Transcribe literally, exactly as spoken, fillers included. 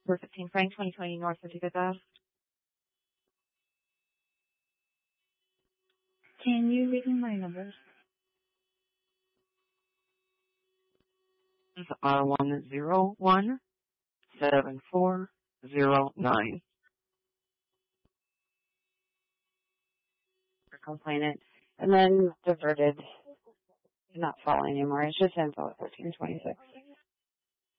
for fifteen Frank, twenty twenty North fifty-fifth Ave. Can you read me my numbers? This is R one zero one seven four zero nine. For complainant. And then diverted. Not following anymore. It's just info at thirteen twenty-six.